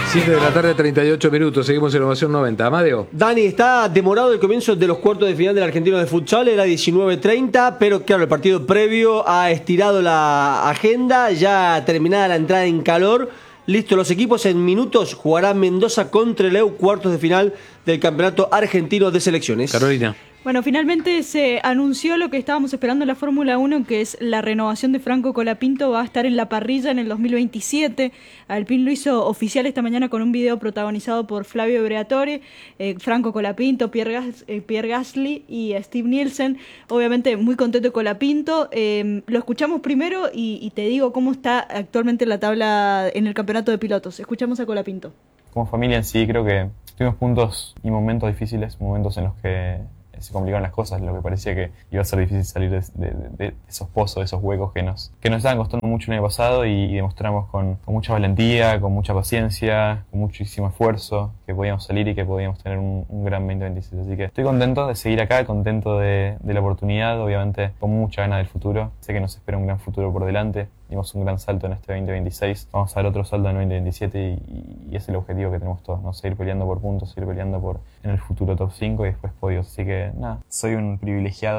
7 de la tarde, 38 minutos. Seguimos en Ovación 90. Amadeo. Dani, está demorado el comienzo de los cuartos de final del Argentino de Futsal, era 19:30, pero claro, el partido previo ha estirado la agenda, ya terminada la entrada en calor. Listo, los equipos en minutos jugarán Mendoza contra Trelew, cuartos de final del Campeonato Argentino de Selecciones. Carolina. Bueno, finalmente se anunció lo que estábamos esperando en la Fórmula 1, que es la renovación de Franco Colapinto. Va a estar en la parrilla en el 2027. Alpine lo hizo oficial esta mañana con un video protagonizado por Flavio Briatore, Franco Colapinto, Pierre Gasly y Steve Nielsen. Obviamente muy contento de Colapinto. Lo escuchamos primero y te digo cómo está actualmente la tabla en el campeonato de pilotos. Escuchamos a Colapinto. Como familia en sí, creo que tuvimos puntos y momentos difíciles, momentos en los que se complicaron las cosas, lo que parecía que iba a ser difícil salir de esos pozos, de esos huecos que nos estaban costando mucho el año pasado, y demostramos con mucha valentía, con mucha paciencia, con muchísimo esfuerzo, que podíamos salir y que podíamos tener un gran 2026. Así que estoy contento de seguir acá, contento de la oportunidad, obviamente con mucha ganas del futuro. Sé que nos espera un gran futuro por delante. Dimos un gran salto en este 2026, vamos a dar otro salto en el 2027 y ese es el objetivo que tenemos todos, ¿no? Seguir peleando por puntos, seguir peleando en el futuro top 5 y después podios. Así que nada, soy un privilegiado